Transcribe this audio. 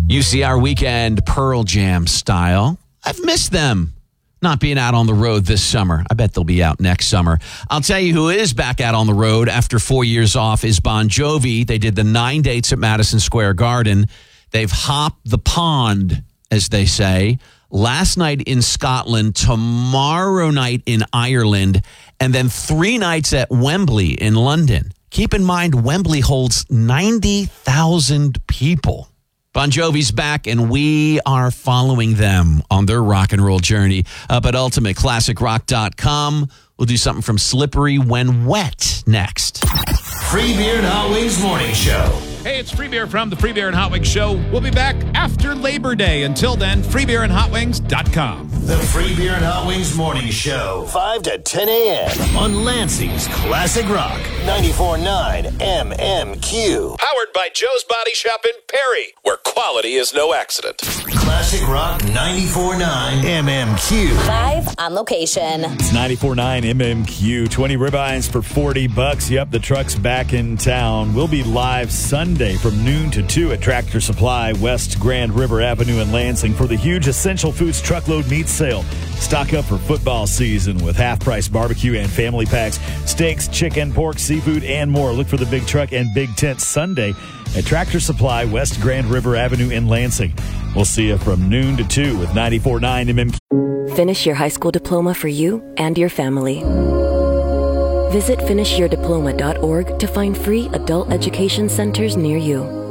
UCR weekend Pearl Jam style. I've missed them not being out on the road this summer. I bet they'll be out next summer. I'll tell you who is back out on the road after 4 years off is Bon Jovi. They did the 9 dates at Madison Square Garden. They've hopped the pond, as they say. Last night in Scotland, tomorrow night in Ireland, and then 3 nights at Wembley in London. Keep in mind, Wembley holds 90,000 people. Bon Jovi's back, and we are following them on their rock and roll journey up at UltimateClassicRock.com. We'll do something from Slippery When Wet next. Free Beer and Hot Wings Morning Show. Hey, it's Free Beer from the Free Beer and Hot Wings Show. We'll be back after Labor Day. Until then, freebeerandhotwings.com. The Free Beer and Hot Wings Morning Show. 5 to 10 a.m. on Lansing's Classic Rock. 94.9 MMQ. Powered by Joe's Body Shop in Perry, where quality is no accident. Classic Rock 94.9 MMQ. Live on location. It's 94.9 MMQ. 20 ribeyes for $40. Yep, the truck's back in town. We'll be live Sunday from noon to 2 at Tractor Supply, West Grand River Avenue in Lansing for the huge Essential Foods truckload meat sale. Stock up for football season with half-price barbecue and family packs, steaks, chicken, pork, seafood, and more. Look for the big truck and big tent Sunday at Tractor Supply, West Grand River Avenue in Lansing. We'll see you from noon to 2 with 94.9 MMQ. Finish your high school diploma for you and your family. Visit finishyourdiploma.org to find free adult education centers near you.